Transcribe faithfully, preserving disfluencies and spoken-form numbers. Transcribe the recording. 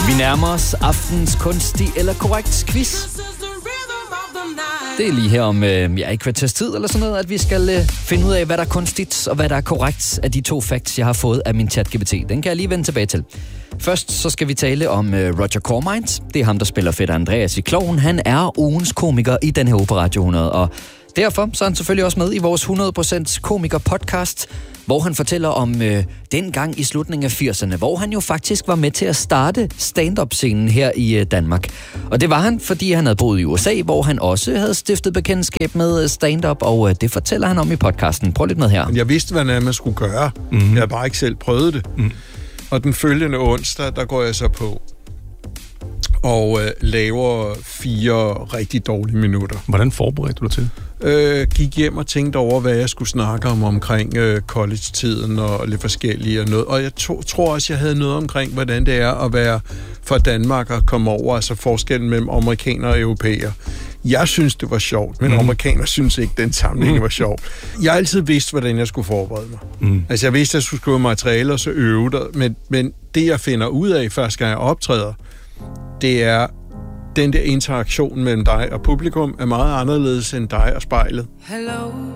Vi nærmer os aftens kunstig eller korrekt quiz. Det er lige her om øh, ja, et kvarters tid eller sådan noget, at vi skal øh, finde ud af, hvad der er kunstigt og hvad der er korrekt af de to facts, jeg har fået af min ChatGPT. Den kan jeg lige vende tilbage til. Først så skal vi tale om øh, Roger Cormines. Det er ham, der spiller Fætter Andreas i Klovn. Han er ugens komiker i den her Opera Radio hundrede, og derfor så er han selvfølgelig også med i vores hundrede procent komiker-podcast, hvor han fortæller om øh, den gang i slutningen af firserne, hvor han jo faktisk var med til at starte stand-up-scenen her i øh, Danmark. Og det var han, fordi han havde boet i U S A, hvor han også havde stiftet bekendtskab med stand-up, og øh, det fortæller han om i podcasten. Prøv lidt med her. Jeg vidste, hvad man skulle gøre. Mm-hmm. Jeg har bare ikke selv prøvet det. Mm. Og den følgende onsdag, der går jeg så på og øh, laver fire rigtig dårlige minutter. Hvordan forberedte du dig til? Øh, gik hjem og tænkte over, hvad jeg skulle snakke om omkring øh, college-tiden og lidt forskellige og noget. Og jeg to, tror også, jeg havde noget omkring, hvordan det er at være fra Danmark og komme over, altså forskellen mellem amerikanere og europæer. Jeg synes, det var sjovt, men mm. amerikanere synes ikke, den sammenhæng var sjovt. Jeg har altid vidst, hvordan jeg skulle forberede mig. Mm. Altså, jeg vidste, at jeg skulle skrive materiale og så øve det, men, men det, jeg finder ud af, første gang jeg optræder, det er, den der interaktion mellem dig og publikum er meget anderledes end dig og spejlet. Hello,